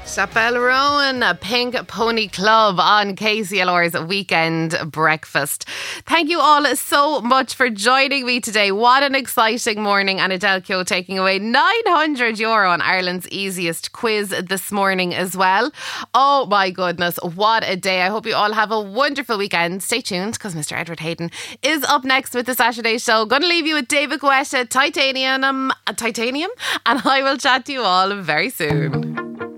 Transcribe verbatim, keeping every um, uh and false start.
Chapelle Rowan, Pink Pony Club on K C L R's Weekend Breakfast. Thank you all so much for joining me today. What an exciting morning. And Adele Keogh taking away nine hundred euro on Ireland's easiest quiz this morning as well. Oh my goodness, what a day. I hope you all have a wonderful weekend. Stay tuned because Mister Edward Hayden is up next with the Saturday Show. Going to leave you with David Guetta, Titanium, uh, Titanium, and I will chat to you all very soon.